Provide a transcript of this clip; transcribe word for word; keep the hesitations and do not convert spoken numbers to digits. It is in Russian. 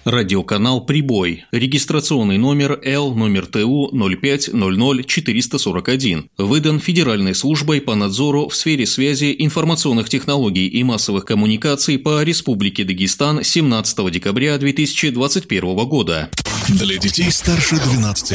Радиоканал «Прибой». Регистрационный номер Л номер Т У ноль пять ноль ноль четыреста сорок один. Выдан Федеральной службой по надзору в сфере связи, информационных технологий и массовых коммуникаций по Республике Дагестан семнадцатого декабря две тысячи двадцать первого года. Для детей старше двенадцати